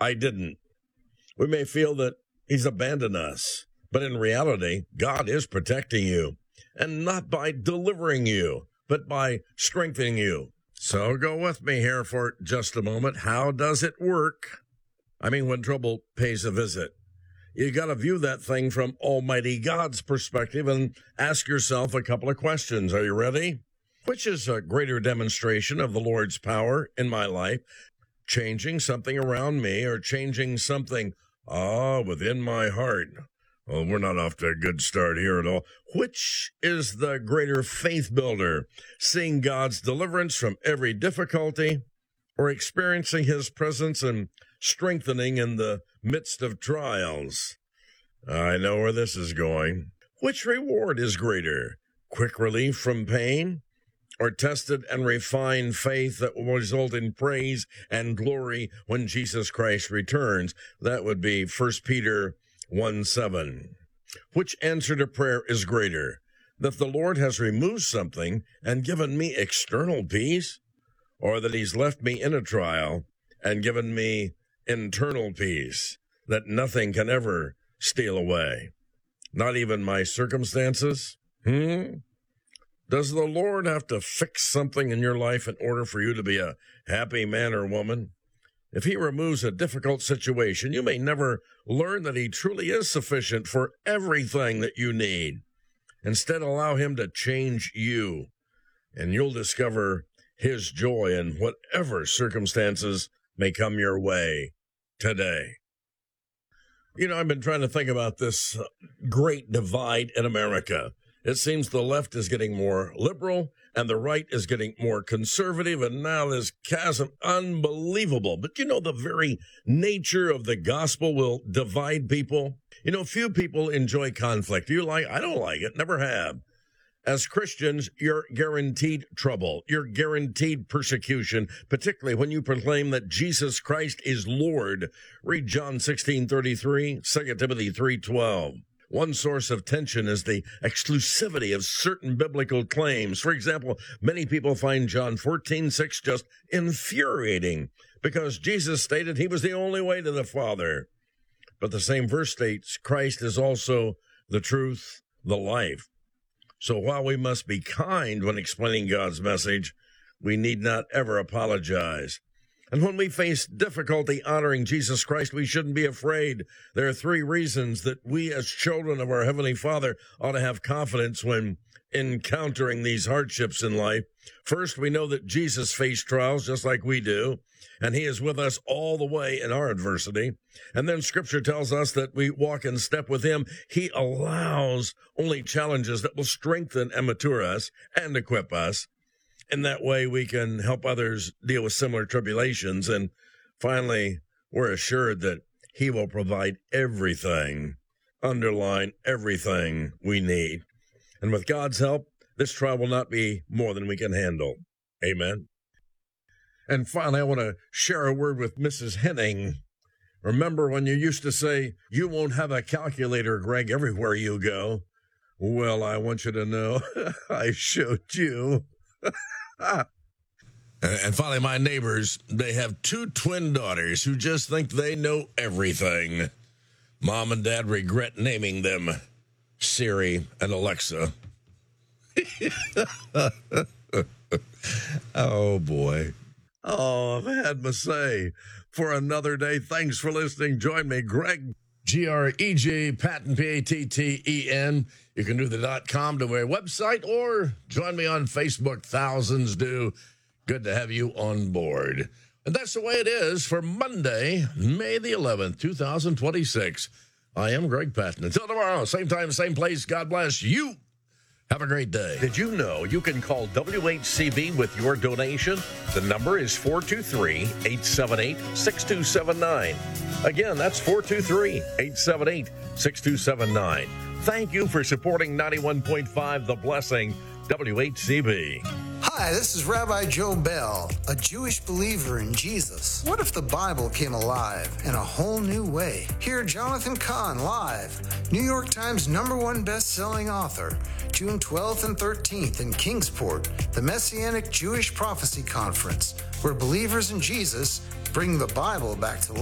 I didn't. We may feel that he's abandoned us, but in reality, God is protecting you, and not by delivering you, but by strengthening you. So go with me here for just a moment. How does it work? I mean, when trouble pays a visit, you got to view that thing from Almighty God's perspective and ask yourself a couple of questions. Are you ready? Which is a greater demonstration of the Lord's power in my life? Changing something around me or changing something within my heart? Well, we're not off to a good start here at all. Which is the greater faith builder? Seeing God's deliverance from every difficulty or experiencing his presence and strengthening in the midst of trials? I know where this is going. Which reward is greater? Quick relief from pain or tested and refined faith that will result in praise and glory when Jesus Christ returns? That would be 1 Peter 1:7. Which answer to prayer is greater? That the Lord has removed something and given me external peace, or that he's left me in a trial and given me internal peace that nothing can ever steal away? Not even my circumstances? Does the Lord have to fix something in your life in order for you to be a happy man or woman? If he removes a difficult situation, you may never learn that he truly is sufficient for everything that you need. Instead, allow him to change you, and you'll discover his joy in whatever circumstances may come your way today. You know, I've been trying to think about this great divide in America. It seems the left is getting more liberal and the right is getting more conservative, and now this chasm, unbelievable. But you know, the very nature of the gospel will divide people. You know, few people enjoy conflict. I don't like it, never have. As Christians, you're guaranteed trouble. You're guaranteed persecution, particularly when you proclaim that Jesus Christ is Lord. Read John 16:33, 2 Timothy 3:12. One source of tension is the exclusivity of certain biblical claims. For example, many people find John 14:6 just infuriating because Jesus stated he was the only way to the Father. But the same verse states Christ is also the truth, the life. So while we must be kind when explaining God's message, we need not ever apologize. And when we face difficulty honoring Jesus Christ, we shouldn't be afraid. There are 3 reasons that we as children of our Heavenly Father ought to have confidence when encountering these hardships in life. First, we know that Jesus faced trials just like we do, and he is with us all the way in our adversity. And then Scripture tells us that we walk in step with him. He allows only challenges that will strengthen and mature us and equip us. In that way, we can help others deal with similar tribulations. And finally, we're assured that he will provide everything, underline everything we need. And with God's help, this trial will not be more than we can handle. Amen. And finally, I want to share a word with Mrs. Henning. Remember when you used to say, "You won't have a calculator, Greg, everywhere you go"? Well, I want you to know I showed you. And finally, my neighbors, they have 2 twin daughters who just think they know everything. Mom and Dad regret naming them Siri and Alexa. Oh, boy. Oh, I've had my say. For another day, thanks for listening. Join me, Greg, Greg, Patton, Patten. You can do the .com to my website, or join me on Facebook. Thousands do. Good to have you on board. And that's the way it is for Monday, May the 11th, 2026. I am Greg Patton. Until tomorrow, same time, same place. God bless you. Have a great day. Did you know you can call WHCB with your donation? The number is 423-878-6279. Again, that's 423-878-6279. Thank you for supporting 91.5 The Blessing, WHCB. Hi, this is Rabbi Joe Bell, a Jewish believer in Jesus. What if the Bible came alive in a whole new way? Hear Jonathan Cahn live, New York Times #1 best-selling author, June 12th and 13th in Kingsport, the Messianic Jewish Prophecy Conference, where believers in Jesus bring the Bible back to life.